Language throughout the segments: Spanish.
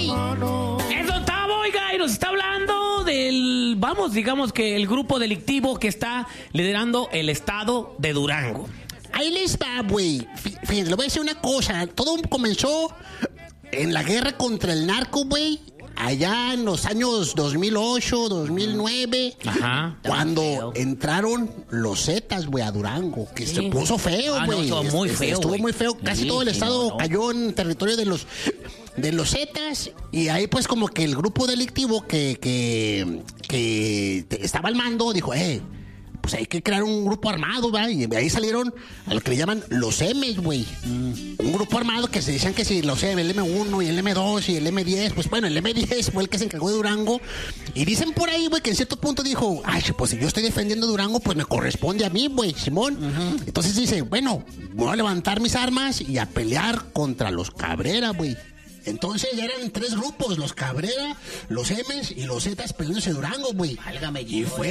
güey. Es Don Tavo, oiga, y nos está hablando del, vamos, digamos que el grupo delictivo que está liderando el estado de Durango. Ahí les va, güey. Fíjense, le voy a decir una cosa. Todo comenzó en la guerra contra el narco, güey. Allá en los años 2008, 2009, Ajá, cuando entraron los Zetas, güey, a Durango, que se puso feo, güey. No, estuvo muy feo, estuvo güey. muy feo. Casi todo el estado cayó en territorio de los Zetas, y ahí pues como que el grupo delictivo que estaba al mando dijo, pues hay que crear un grupo armado, ¿verdad? Y ahí salieron a lo que le llaman los M's, güey. Un grupo armado que se decían que si los el M1 y el M2 y el M10, pues bueno, el M10 fue el que se encargó de Durango. Y dicen por ahí, güey, que en cierto punto dijo, ay, pues si yo estoy defendiendo Durango, pues me corresponde a mí, güey, Simón. Entonces dice, bueno, voy a levantar mis armas y a pelear contra los Cabrera, güey. Entonces ya eran 3 grupos, los Cabrera, los M's y los Zetas peleándose en Durango, güey. Válgame, y fue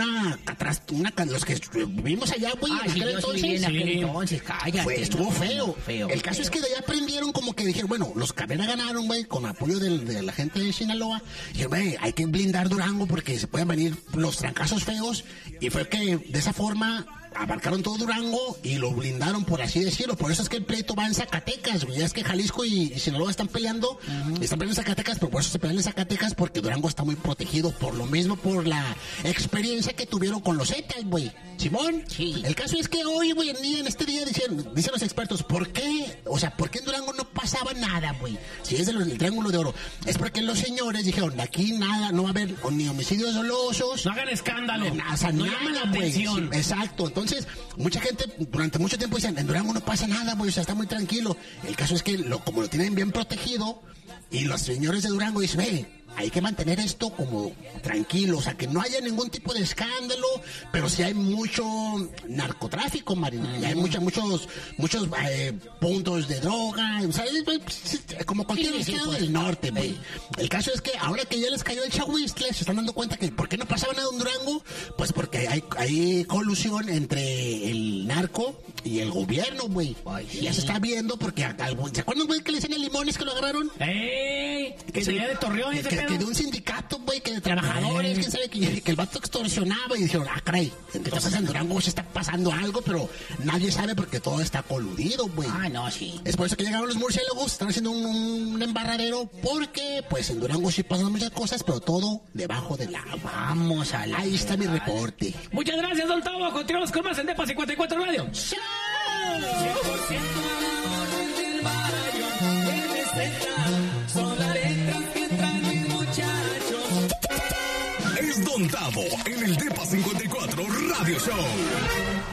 los que vivimos allá, güey, en aquel entonces. Cállate. Estuvo feo. El caso feo. es que de allá aprendieron como que dijeron, bueno, los Cabrera ganaron, güey, con apoyo de la gente de Sinaloa. Y dijeron, güey, hay que blindar Durango porque se pueden venir los trancazos feos. Y fue que de esa forma abarcaron todo Durango y lo blindaron, por así decirlo. Por eso es que el pleito va en Zacatecas, güey. Ya es que Jalisco y Sinaloa están peleando en Zacatecas, pero por eso se pelean en Zacatecas, porque Durango está muy protegido, por lo mismo, por la experiencia que tuvieron con los Zetas, güey. Simón, sí. El caso es que hoy, güey, en este día dicen los expertos, ¿por qué? O sea, ¿por qué en Durango no pasaba nada, güey? Si es del Triángulo de Oro. Es porque los señores dijeron, de aquí nada, no va a haber ni homicidios dolosos. No hagan escándalo. O sea, no nada, llamen la güey. atención. Exacto. Entonces, mucha gente durante mucho tiempo dicen, en Durango no pasa nada, güey, o sea, está muy tranquilo. El caso es que como lo tienen bien protegido, y los señores de Durango dicen, hay que mantener esto como tranquilo, o sea, que no haya ningún tipo de escándalo, pero sí hay mucho narcotráfico, Marina, y hay muchos puntos de droga, o sea, como cualquier estado del norte, güey. El caso es que ahora que ya les cayó el chahuistle, se están dando cuenta que ¿por qué no pasaba nada en Durango? Pues porque hay colusión entre el narco y el gobierno, güey. Ya se está viendo porque ¿se acuerdan, güey, que le decían a Limones que lo agarraron? Que salía de Torreón y que de un sindicato, güey, que de trabajadores, quién sabe, que el vato extorsionaba, y dijeron, caray, entonces en Durango se está pasando algo, pero nadie sabe porque todo está coludido, güey. No, sí. Es por eso que llegaron los murciélagos, están haciendo un embarradero, porque pues en Durango sí pasan muchas cosas, pero todo debajo del agua. Vamos a la... Ahí está mi reporte. Muchas gracias, Don Tavo. Continuamos con más en Depa 54 Radio. ¡Chao! Es Don Tavo en el Depa 54 Radio Show.